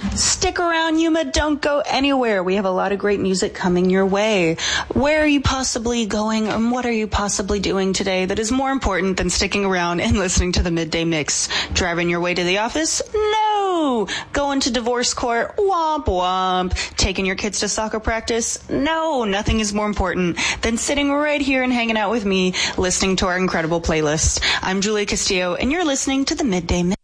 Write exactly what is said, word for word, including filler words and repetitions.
Stick around, Yuma. Don't go anywhere. We have a lot of great music coming your way. Where are you possibly going, and what are you possibly doing today that is more important than sticking around and listening to the Midday Mix? Driving your way to the office? No. Going to divorce court? Womp womp. Taking your kids to soccer practice? No. Nothing is more important than sitting right here and hanging out with me, listening to our incredible playlist. I'm Julia Castillo, and you're listening to the Midday Mix.